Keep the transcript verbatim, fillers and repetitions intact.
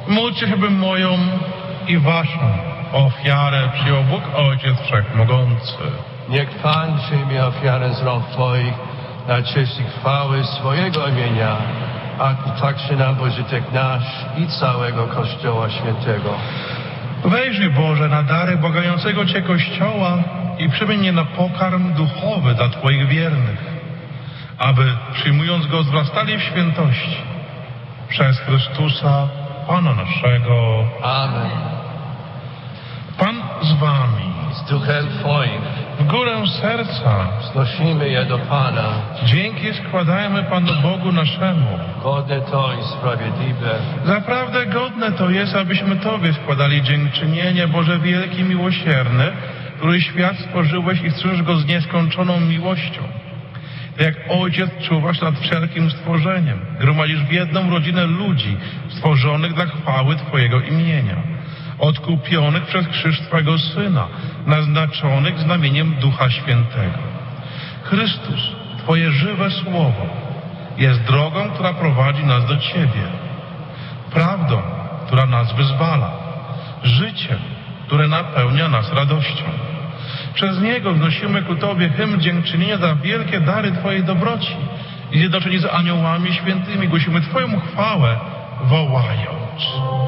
Módlcie się, by moją i waszą ofiarę przyjął Bóg Ojciec Wszechmogący. Niech Pan przyjmie ofiarę z rąk Twoich na cześć i chwały swojego imienia, a także na pożytek nasz i całego Kościoła Świętego. Wejrzyj, Boże, na dary błagającego Cię Kościoła i przyjmij je na pokarm duchowy dla Twoich wiernych, aby przyjmując go wzrastali w świętości. Przez Chrystusa, Pana naszego. Amen. Pan z wami. Z duchem Twoim W górę serca wznosimy je do Pana. dzięki składajmy Panu Bogu naszemu. Godne to i sprawiedliwe. Zaprawdę godne to jest, abyśmy Tobie składali dziękczynienie, Boże wielki, miłosierny, który świat stworzyłeś i strzeżesz go z nieskończoną miłością. Tak jak Ojciec czuwasz nad wszelkim stworzeniem, gromadzisz w jedną rodzinę ludzi stworzonych dla chwały Twojego imienia, odkupionych przez krzyż Twojego Syna, naznaczonych znamieniem Ducha Świętego. Chrystus, Twoje żywe Słowo, jest drogą, która prowadzi nas do Ciebie, prawdą, która nas wyzwala, życiem, które napełnia nas radością. Przez Niego wnosimy ku Tobie hymn dziękczynienia za wielkie dary Twojej dobroci i zjednoczeni z aniołami świętymi głosimy Twoją chwałę, wołając.